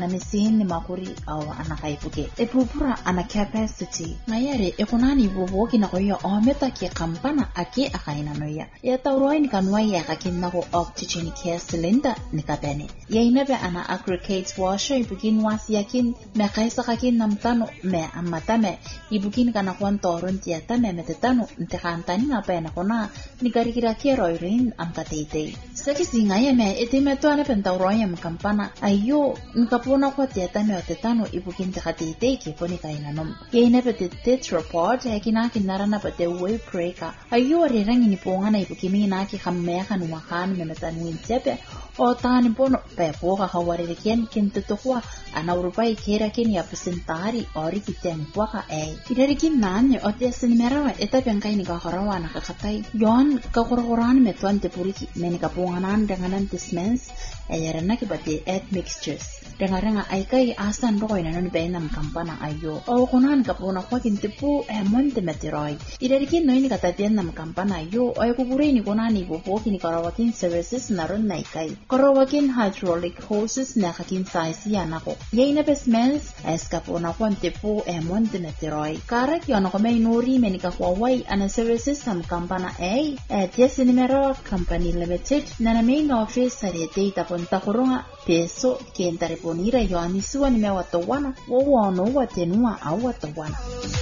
na misini makuri au anakaipuke epupura ana capacity ngayare ekunani boboki na koyo ometa ki kampana ake akaina noya ya tawroi ni kanwa ya kakinna ko oxygen care cylinder ni kapene ya inabe ana aggregate washer ibukin wasiakin me kaisa kakin namtano me amatame ibukin kana kwantoron tiatame metetano ntekantani na pena kona ni garikira keroirin amkateite sakisi ngaya me etimeto ana pentawroi am kampana ayo nkapona kwa tiatame otetano ibukin tekateite ke poni kainanom ya inabe tetrapod yakina kinarana pate way breaker ayo rirangi ni ponga na ibukimi na ki khammeka no makan memetanwin tepe o tani pono pe poga hawari ken kintotokwa ana urupai kera ken ya presentari ori kiteng poka idari kin nan o tesin merawa etape ngai ni ka harawana ka khatai yon ka korkoran metwan te puriki meni ka ponganan dengan dismens ayarana ki bate add mixtures dengaranga aikai asan roi na non benam kampana ayo o konan ka pona kwa kintipu monte meteroid idari kin no ini kata tienam kampana ayo o ko bure ni konani bo kini karawakin services naron naikai karawakin hydraulic hoses na kakin size yana ko yeina besmens escapona kwantipu monte meteroid karak yono ko may nuri menika kwa wai ana services nam kampana tiesinimero company limited na main office sarete itaponta koronga peso kentare ponira yo anisuwa ni mewatowana wo no watenua au watawana